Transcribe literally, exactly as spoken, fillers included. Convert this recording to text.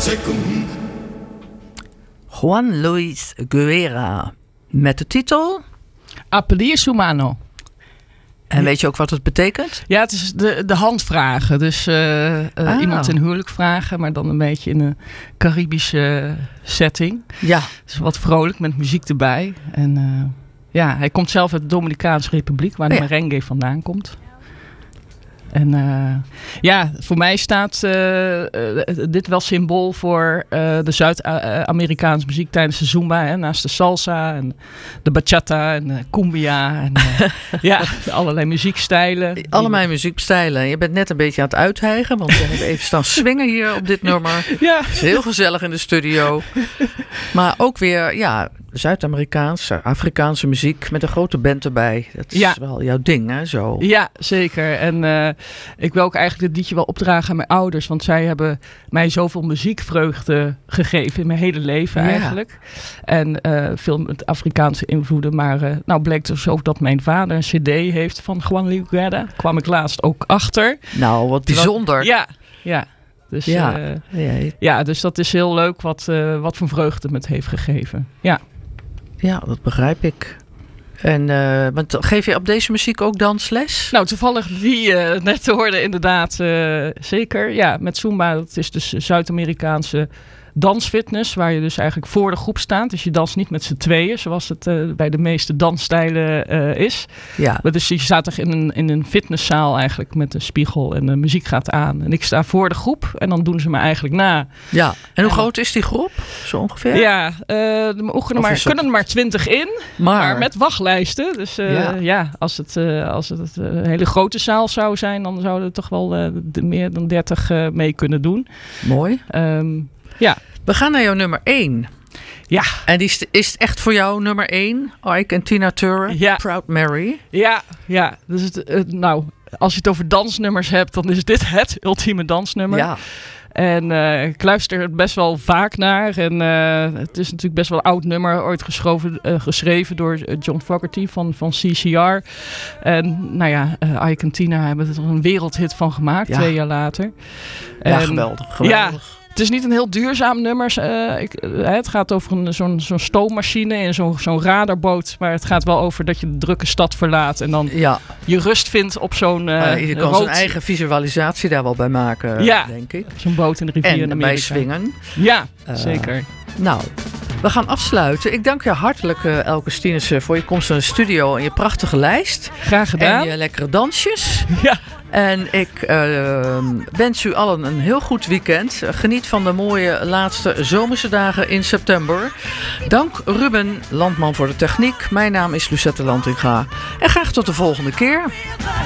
Juan Luis Guerra met de titel A pedir su mano. En weet je ook wat het betekent? Ja, het is de, de hand vragen. Dus uh, uh, ah. iemand in huwelijk vragen, maar dan een beetje in een Caribische setting. Ja. Dus wat vrolijk met muziek erbij. En uh, ja, hij komt zelf uit de Dominicaanse Republiek, waar de oh ja. merengue vandaan komt. En uh, ja, voor mij staat uh, uh, dit wel symbool voor uh, de Zuid-Amerikaanse muziek tijdens de Zumba. Hè, naast de salsa en de bachata en de cumbia. En uh, ja, allerlei muziekstijlen. Allerlei muziekstijlen. Je bent net een beetje aan het uithijgen, want we hebben even staan swingen hier op dit nummer. Ja. Het is heel gezellig in de studio. Maar ook weer, ja, Zuid-Amerikaanse, Afrikaanse muziek met een grote band erbij. Dat is ja. wel jouw ding, hè? Zo. Ja, zeker. En uh, ik wil ook eigenlijk dit liedje wel opdragen aan mijn ouders, want zij hebben mij zoveel muziekvreugde gegeven in mijn hele leven ja. eigenlijk. En uh, veel met Afrikaanse invloeden. Maar uh, nou bleek dus ook dat mijn vader een cd heeft van Juan Luis Guerra. Kwam ik laatst ook achter. Nou, wat bijzonder. Ja, ja. Dus, ja. Uh, ja. ja, dus dat is heel leuk wat, uh, wat voor vreugde me het heeft gegeven. Ja. Ja, dat begrijp ik. En uh, want geef je op deze muziek ook dansles? Nou, toevallig die uh, net te horen inderdaad uh, zeker. Ja, met Zumba, dat is dus Zuid-Amerikaanse dansfitness, waar je dus eigenlijk voor de groep staat. Dus je danst niet met z'n tweeën, zoals het uh, bij de meeste dansstijlen uh, is. Ja. Maar dus je staat toch in een, in een fitnesszaal eigenlijk met een spiegel en de muziek gaat aan. En ik sta voor de groep en dan doen ze me eigenlijk na. Ja, en hoe en, groot is die groep? Zo ongeveer? Ja, uh, er mogen maar, kunnen er maar twintig in, maar, maar met wachtlijsten. Dus uh, ja. ja, als het, uh, als het uh, een hele grote zaal zou zijn, dan zouden er toch wel uh, de, meer dan dertig uh, mee kunnen doen. Mooi. Um, Ja. We gaan naar jouw nummer één. Ja. En die is, is echt voor jou nummer één? Ike en Tina Turner, ja. Proud Mary. Ja, ja. Dus het, het, nou, als je het over dansnummers hebt, dan is dit het ultieme dansnummer. Ja. En uh, ik luister er best wel vaak naar. En uh, het is natuurlijk best wel een oud nummer. Ooit geschoven, uh, geschreven door John Fogerty van, van C C R. En nou ja, uh, Ike en Tina hebben er een wereldhit van gemaakt. Ja. Twee jaar later. Ja, en, geweldig. geweldig. Ja, het is niet een heel duurzaam nummer. Uh, ik, uh, het gaat over een, zo'n, zo'n stoommachine en zo'n, zo'n radarboot. Maar het gaat wel over dat je de drukke stad verlaat. En dan ja. je rust vindt op zo'n uh, uh, Je kan rood... zijn eigen visualisatie daar wel bij maken, ja, denk ik. Zo'n boot in de rivier en in Amerika. bij swingen. Ja, uh, zeker. Nou, we gaan afsluiten. Ik dank je hartelijk, uh, Elke Stienissen, voor je komst naar de studio en je prachtige lijst. Graag gedaan. En je lekkere dansjes. Ja. En ik uh, wens u allen een heel goed weekend. Geniet van de mooie laatste zomerse dagen in september. Dank Ruben Landman voor de techniek. Mijn naam is Lucette Lantinga. En graag tot de volgende keer.